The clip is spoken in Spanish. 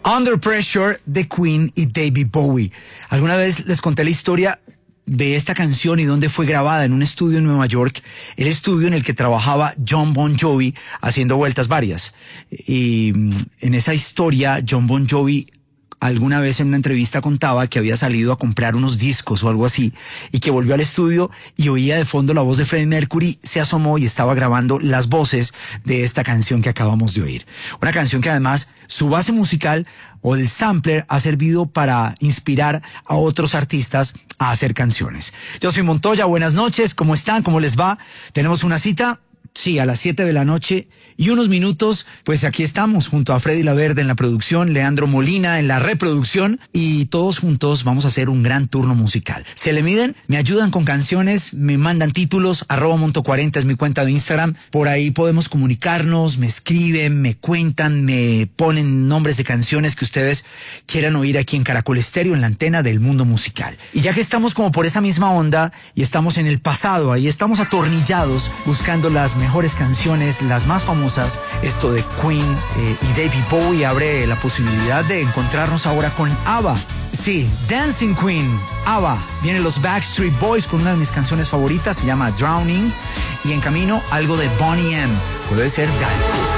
Under Pressure de Queen y David Bowie. Alguna vez les conté la historia de esta canción y dónde fue grabada, en un estudio en Nueva York, el estudio en el que trabajaba John Bon Jovi haciendo vueltas varias. Y en esa historia, John Bon Jovi alguna vez en una entrevista contaba que había salido a comprar unos discos o algo así y que volvió al estudio y oía de fondo la voz de Freddie Mercury, se asomó y estaba grabando las voces de esta canción que acabamos de oír. Una canción que además su base musical o el sampler ha servido para inspirar a otros artistas a hacer canciones. Yo soy Montoya, buenas noches, ¿cómo están? ¿Cómo les va? Tenemos una cita. Sí, a las 7 de la noche y unos minutos, pues aquí estamos junto a Freddy Laverde en la producción, Leandro Molina en la reproducción y todos juntos vamos a hacer un gran turno musical. Se le miden, me ayudan con canciones, me mandan títulos, @Monto40 es mi cuenta de Instagram, por ahí podemos comunicarnos, me escriben, me cuentan, me ponen nombres de canciones que ustedes quieran oír aquí en Caracol Estéreo, en la antena del mundo musical. Y ya que estamos como por esa misma onda y estamos en el pasado, ahí estamos atornillados buscando las mejores canciones, las más famosas. Esto de Queen y David Bowie abre la posibilidad de encontrarnos ahora con ABBA. Sí, Dancing Queen, ABBA. Vienen los Backstreet Boys con una de mis canciones favoritas, se llama Drowning. Y en camino algo de Boney M. Puede ser Dalco.